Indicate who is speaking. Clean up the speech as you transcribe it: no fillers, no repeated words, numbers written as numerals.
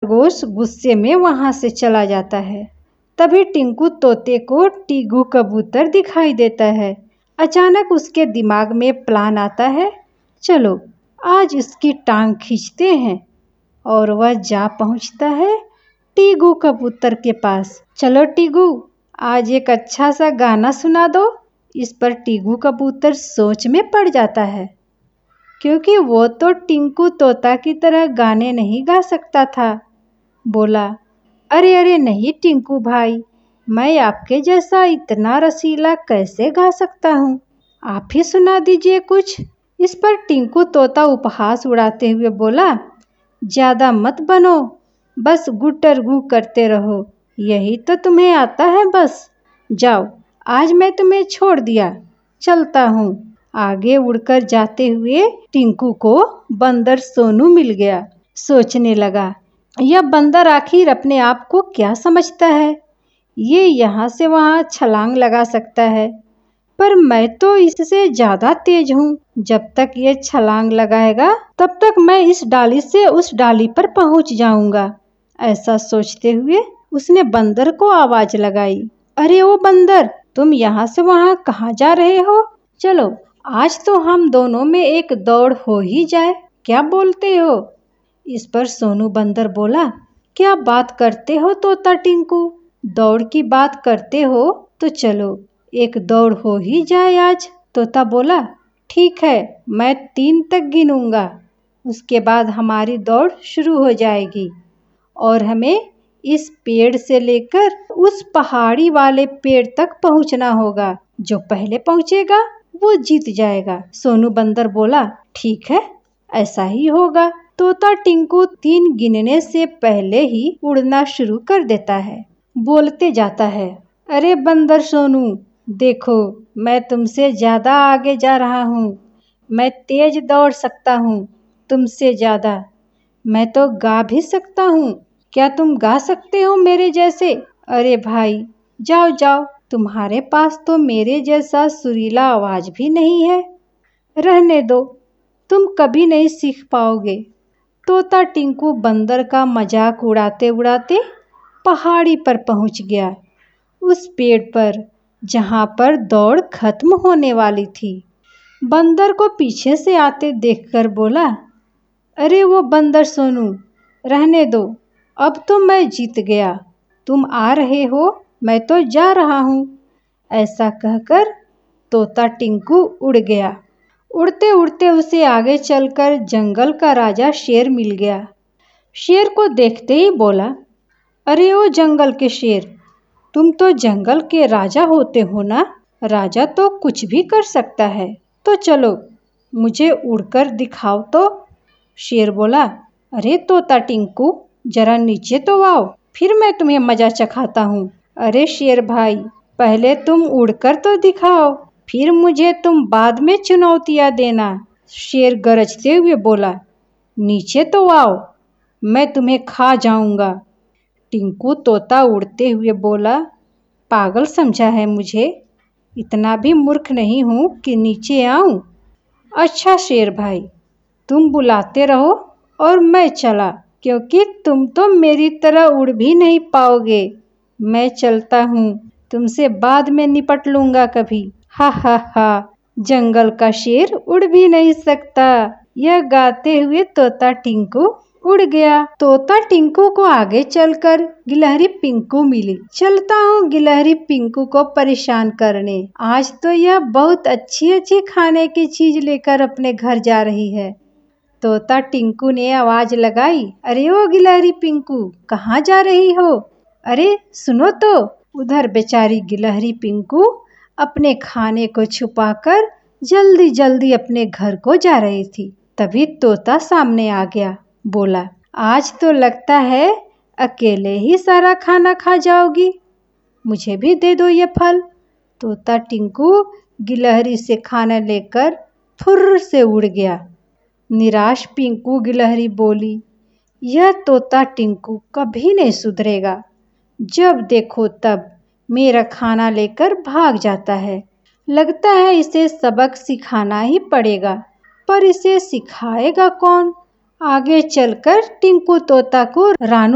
Speaker 1: खरगोश गुस्से में वहां से चला जाता है। तभी टिंकू तोते को टीगू कबूतर दिखाई देता है। अचानक उसके दिमाग में प्लान आता है, चलो आज इसकी टांग खींचते हैं। और वह जा पहुंचता है टीगू कबूतर के पास। चलो टीगू, आज एक अच्छा सा गाना सुना दो। इस पर टीगू कबूतर सोच में पड़ जाता है, क्योंकि वो तो टिंकू तोता की तरह गाने नहीं गा सकता था। बोला, अरे अरे नहीं टिंकू भाई, मैं आपके जैसा इतना रसीला कैसे गा सकता हूँ, आप ही सुना दीजिए कुछ। इस पर टिंकू तोता उपहास उड़ाते हुए बोला, ज़्यादा मत बनो, बस गुटर गू करते रहो, यही तो तुम्हें आता है बस। जाओ, आज मैं तुम्हें छोड़ दिया, चलता हूँ। आगे उड़कर जाते हुए टिंकू को बंदर सोनू मिल गया। सोचने लगा, यह बंदर आखिर अपने आप को क्या समझता है, ये यहाँ से वहाँ छलांग लगा सकता है, पर मैं तो इससे ज़्यादा तेज हूँ। जब तक ये छलांग लगाएगा तब तक मैं इस डाली से उस डाली पर पहुँच जाऊँगा। ऐसा सोचते हुए उसने बंदर को आवाज़ लगाई, अरे ओ बंदर, तुम यहाँ से वहाँ कहाँ जा रहे हो? चलो आज तो हम दोनों में एक दौड़ हो ही जाए, क्या बोलते हो? इस पर सोनू बंदर बोला, क्या बात करते हो तोता टिंकू, दौड़ की बात करते हो तो चलो एक दौड़ हो ही जाए आज। तोता बोला, ठीक है, मैं 3 तक गिनूंगा, उसके बाद हमारी दौड़ शुरू हो जाएगी और हमें इस पेड़ से लेकर उस पहाड़ी वाले पेड़ तक पहुंचना होगा। जो पहले पहुंचेगा वो जीत जाएगा। सोनू बंदर बोला, ठीक है, ऐसा ही होगा। तोता टिंकू 3 गिनने से पहले ही उड़ना शुरू कर देता है। बोलते जाता है, अरे बंदर सोनू, देखो मैं तुमसे ज़्यादा आगे जा रहा हूँ, मैं तेज दौड़ सकता हूँ तुमसे ज़्यादा, मैं तो गा भी सकता हूँ, क्या तुम गा सकते हो मेरे जैसे? अरे भाई जाओ जाओ, तुम्हारे पास तो मेरे जैसा सुरीला आवाज़ भी नहीं है, रहने दो, तुम कभी नहीं सीख पाओगे। तोता टिंकू बंदर का मजाक उड़ाते उड़ाते पहाड़ी पर पहुंच गया, उस पेड़ पर जहां पर दौड़ खत्म होने वाली थी। बंदर को पीछे से आते देखकर बोला, अरे वो बंदर सोनू, रहने दो, अब तो मैं जीत गया, तुम आ रहे हो, मैं तो जा रहा हूँ। ऐसा कहकर तोता टिंकू उड़ गया। उड़ते उड़ते उसे आगे चलकर जंगल का राजा शेर मिल गया। शेर को देखते ही बोला, अरे ओ जंगल के शेर, तुम तो जंगल के राजा होते हो ना? राजा तो कुछ भी कर सकता है, तो चलो मुझे उड़कर दिखाओ तो। शेर बोला, अरे तोता टिंकू, जरा नीचे तो आओ, फिर मैं तुम्हें मजा चखाता हूँ। अरे शेर भाई, पहले तुम उड़कर तो दिखाओ, फिर मुझे तुम बाद में चुनौतियाँ देना। शेर गरजते हुए बोला, नीचे तो आओ, मैं तुम्हें खा जाऊंगा। टिंकू तोता उड़ते हुए बोला, पागल समझा है मुझे, इतना भी मूर्ख नहीं हूँ कि नीचे आऊं। अच्छा शेर भाई, तुम बुलाते रहो और मैं चला, क्योंकि तुम तो मेरी तरह उड़ भी नहीं पाओगे। मैं चलता हूँ, तुमसे बाद में निपट लूंगा कभी। हा हा हा, जंगल का शेर उड़ भी नहीं सकता। यह गाते हुए तोता टिंकू उड़ गया। तोता टिंकू को आगे चलकर गिलहरी पिंकू मिली। चलता हूँ गिलहरी पिंकू को परेशान करने, आज तो यह बहुत अच्छी अच्छी खाने की चीज लेकर अपने घर जा रही है। तोता टिंकू ने आवाज लगाई, अरे ओ गिलहरी पिंकू, कहाँ जा रही हो? अरे सुनो तो। उधर बेचारी गिलहरी पिंकू अपने खाने को छुपाकर जल्दी जल्दी अपने घर को जा रही थी। तभी तोता सामने आ गया, बोला, आज तो लगता है अकेले ही सारा खाना खा जाओगी, मुझे भी दे दो ये फल। तोता टिंकू गिलहरी से खाना लेकर फुर्र से उड़ गया। निराश पिंकू गिलहरी बोली, यह तोता टिंकू कभी नहीं सुधरेगा, जब देखो तब मेरा खाना लेकर भाग जाता है। लगता है इसे सबक सिखाना ही पड़ेगा, पर इसे सिखाएगा कौन? आगे चलकर टिंकू तोता को रानू